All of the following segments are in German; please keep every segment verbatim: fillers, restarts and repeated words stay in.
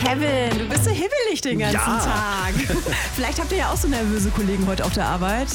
Kevin, du bist so hibbelig den ganzen Ja. Tag. Vielleicht habt ihr ja auch so nervöse Kollegen heute auf der Arbeit.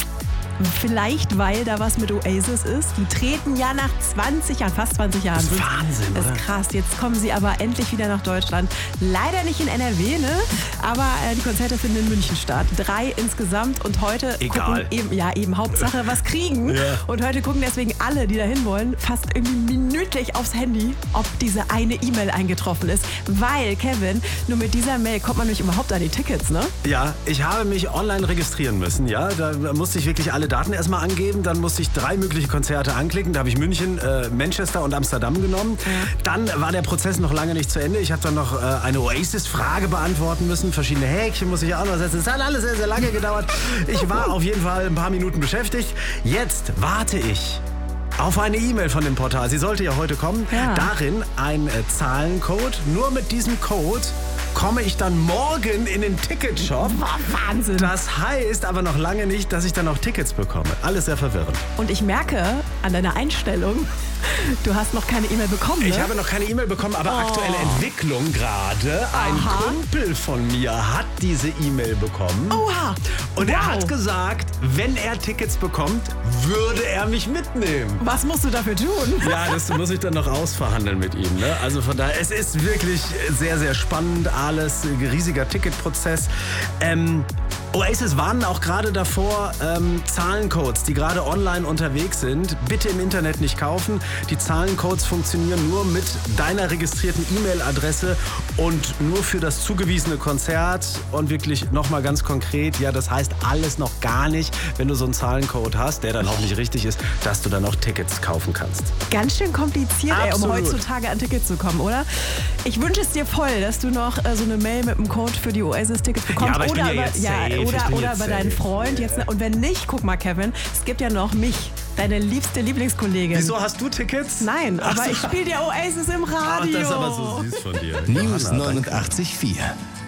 Vielleicht, weil da was mit Oasis ist. Die treten ja nach zwanzig Jahren, fast zwanzig Jahren. Das ist Wahnsinn, Das oder? ist krass. Jetzt kommen sie aber endlich wieder nach Deutschland. Leider nicht in N R W, ne? Aber äh, die Konzerte finden in München statt. Drei insgesamt und heute Egal. gucken eben, ja eben Hauptsache was kriegen. Ja. Und heute gucken deswegen alle, die da hin wollen, fast irgendwie minütlich aufs Handy, ob diese eine E-Mail eingetroffen ist. Weil, Kevin, nur mit dieser Mail kommt man nämlich überhaupt an die Tickets, ne? Ja, ich habe mich online registrieren müssen. Ja, da musste ich wirklich alle Daten erstmal angeben. Dann musste ich drei mögliche Konzerte anklicken. Da habe ich München, äh, Manchester und Amsterdam genommen. Dann war der Prozess noch lange nicht zu Ende. Ich habe dann noch äh, eine Oasis-Frage beantworten müssen. Verschiedene Häkchen muss ich auch noch setzen. Es hat alles sehr, sehr lange gedauert. Ich war auf jeden Fall ein paar Minuten beschäftigt. Jetzt warte ich auf eine E-Mail von dem Portal. Sie sollte ja heute kommen. Ja. Darin ein äh, Zahlencode. Nur mit diesem Code komme ich dann morgen in den Ticketshop. Wahnsinn. Das heißt aber noch lange nicht, dass ich dann auch Tickets bekomme. Alles sehr verwirrend. Und ich merke an deiner Einstellung, du hast noch keine E-Mail bekommen, ne? Ich habe noch keine E-Mail bekommen, aber Oh. aktuelle Entwicklung gerade. Ein Aha. Kumpel von mir hat diese E-Mail bekommen. Oha. Und er Wow. hat gesagt, wenn er Tickets bekommt, würde er mich mitnehmen. Was musst du dafür tun? Ja, das muss ich dann noch ausverhandeln mit ihm. Ne? Also von daher, es ist wirklich sehr, sehr spannend alles. Riesiger Ticketprozess. Ähm, Oasis warnen auch gerade davor, ähm, Zahlencodes, die gerade online unterwegs sind, bitte im Internet nicht kaufen. Die Zahlencodes funktionieren nur mit deiner registrierten E-Mail-Adresse und nur für das zugewiesene Konzert. Und wirklich nochmal ganz konkret, ja, das heißt alles noch gar nicht, wenn du so einen Zahlencode hast, der dann auch nicht richtig ist, dass du dann auch Tickets kaufen kannst. Ganz schön kompliziert, ey, um Absolut. heutzutage an Tickets zu kommen, oder? Ich wünsche es dir voll, dass du noch äh, so eine Mail mit einem Code für die Oasis-Tickets bekommst. Ja, aber ich bin oder ja über, jetzt ja, safe, ich oder, bin oder jetzt über deinen safe. Freund. Jetzt, und wenn nicht, guck mal, Kevin, es gibt ja noch mich, deine liebste Lieblingskollegin. Wieso, hast du Tickets? Nein, Ach aber so. ich spiele dir Oasis im Ach, Radio. das ist aber so süß von dir. News Johanna, danke. neunundachtzig Komma vier.